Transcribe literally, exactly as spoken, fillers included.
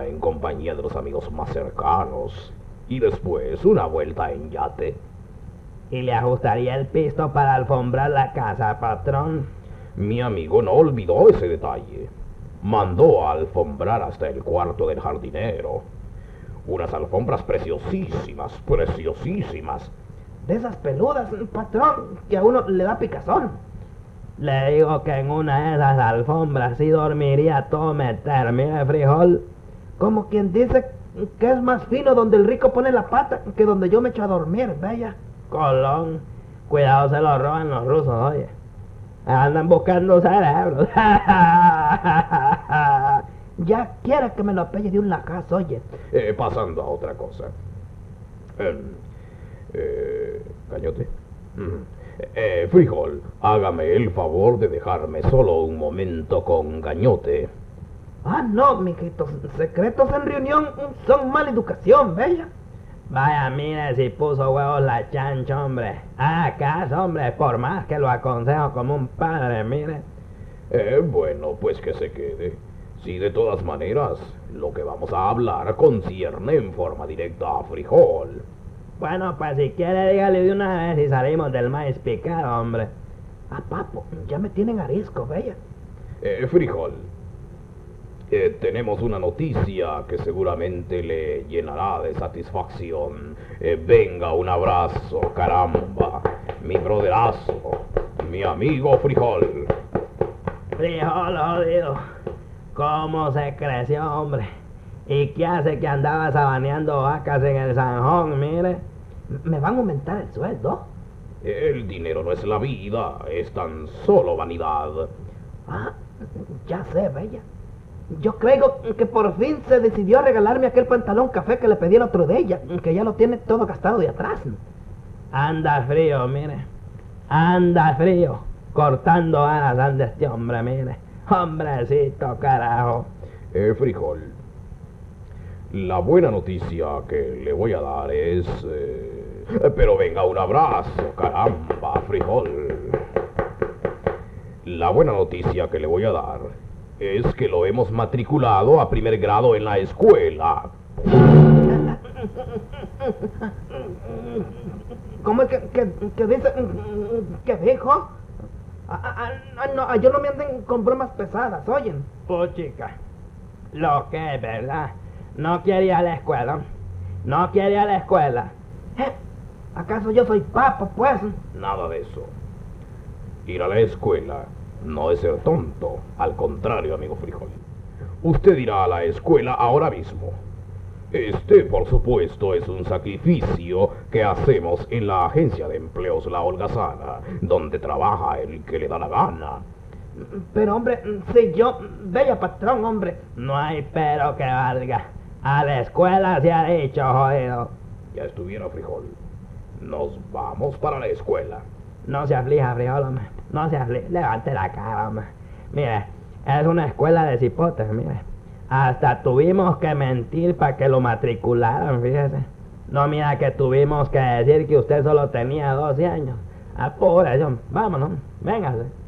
en compañía de los amigos más cercanos. Y después una vuelta en yate. ¿Y le ajustaría el pisto para alfombrar la casa, patrón? Mi amigo no olvidó ese detalle. Mandó a alfombrar hasta el cuarto del jardinero. Unas alfombras preciosísimas, preciosísimas. De esas peludas, patrón, que a uno le da picazón. Le digo que en una de esas alfombras sí dormiría todo meter, mire, frijol. Como quien dice que es más fino donde el rico pone la pata que donde yo me echo a dormir, bella. Colón, cuidado se lo roban los rusos, oye. Andan buscando cerebros. Ya quiera que me lo apelle de un lacazo, oye. Eh, pasando a otra cosa. Eh, eh, ¿Cañote? Mm. Eh, Frijol, hágame el favor de dejarme solo un momento con Gañote. Ah, no, mijitos, secretos en reunión son mala educación, bella. Vaya, mire si puso huevos la chancha, hombre. Ah, acaso, hombre, por más que lo aconsejo como un padre, mire. Eh, bueno, pues que se quede. Si de todas maneras, lo que vamos a hablar concierne en forma directa a Frijol. Bueno, pues si quiere dígale de una vez y salimos del maíz picado, hombre. Ah, papo, ya me tienen arisco, bella. Eh, Frijol, eh, tenemos una noticia que seguramente le llenará de satisfacción. Eh, venga, un abrazo, caramba. Mi broderazo, mi amigo Frijol. Frijol, jodido. ¿Cómo se creció, hombre? ¿Y qué hace que andaba sabaneando vacas en el zanjón, mire? ¿Me van a aumentar el sueldo? El dinero no es la vida, es tan solo vanidad. Ah, ya sé, bella. Yo creo que por fin se decidió a regalarme aquel pantalón café que le pedí el otro de ella, que ya lo tiene todo gastado de atrás. Anda frío, mire. Anda frío. Cortando alas anda este hombre, mire. Hombrecito, carajo. Eh, Frijol, la buena noticia que le voy a dar es... Eh, pero venga, un abrazo, caramba, Frijol. La buena noticia que le voy a dar es que lo hemos matriculado a primer grado en la escuela. ¿Cómo es que, que, que dice? ¿Qué dijo? Ah, ah, ah, no, yo no me anden con bromas pesadas, oyen. Pues chica, lo que es verdad, no quiere ir a la escuela, no quiere ir a la escuela. ¿Eh? ¿Acaso yo soy papa, pues? Nada de eso. Ir a la escuela no es ser tonto, al contrario, amigo Frijol. Usted irá a la escuela ahora mismo. Este, por supuesto, es un sacrificio que hacemos en la agencia de empleos La Holgazana, donde trabaja el que le da la gana. Pero, hombre, si yo... Bella patrón, hombre. No hay pero que valga. A la escuela se ha dicho, jodido. Ya estuviera, Frijol. Nos vamos para la escuela. No se aflija, Frijol, hombre. No se aflija. Levante la cara, hombre. Mire, es una escuela de cipotes, mire. Hasta tuvimos que mentir para que lo matricularan, fíjese. No, mira que tuvimos que decir que usted solo tenía doce años. Apúrese, vámonos, véngase.